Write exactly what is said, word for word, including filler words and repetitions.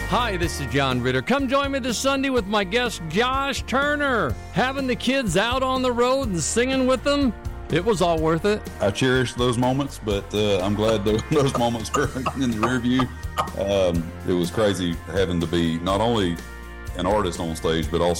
Hi, this is John Ritter. Come join me this Sunday with my guest, Josh Turner. Having the kids out on the road and singing with them, it was all worth it. I cherish those moments, but uh, I'm glad that those moments are in the rear view. Um, it was crazy having to be not only an artist on stage, but also